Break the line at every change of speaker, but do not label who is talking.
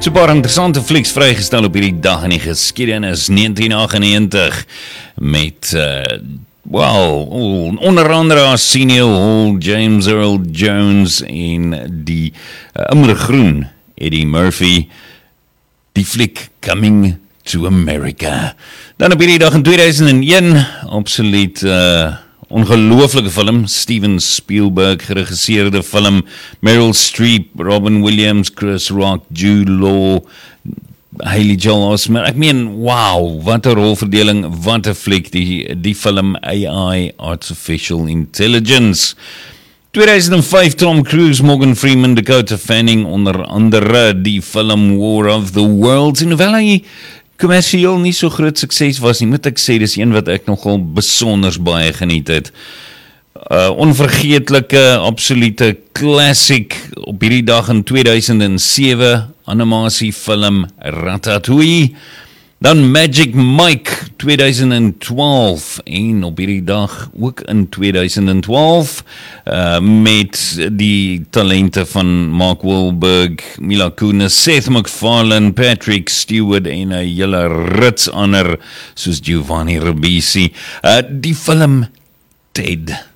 So 'n paar interessante flieks vrygestel op hierdie dag in die geskiedenis 1998 met onder andere Arsenio Hall, James Earl Jones en die immergroen Eddie Murphy, die fliek Coming to America. Dan op hierdie dag in 2001, absoluut ongelooflike film, Steven Spielberg geregisseerde film, Meryl Streep, Robin Williams, Chris Rock, Jude Law, Haley Joel Osment. Ek meen, wow, wat 'n rolverdeling, wat 'n fliek, die film AI, Artificial Intelligence. 2005, Tom Cruise, Morgan Freeman, Dakota Fanning, onder andere die film War of the Worlds, en hoewel hy kommersieel nie so groot sukses was nie, moet ek sê, dis een wat ek nogal besonders baie geniet het. Onvergeetlike, absolute classic op hierdie dag in 2007, animasiefilm Ratatouille. Dan Magic Mike 2012 en op hierdie dag ook in 2012 met die talente van Mark Wahlberg, Mila Kunis, Seth MacFarlane, Patrick Stewart en 'n hele rits ander soos Giovanni Ribisi. Die film Ted.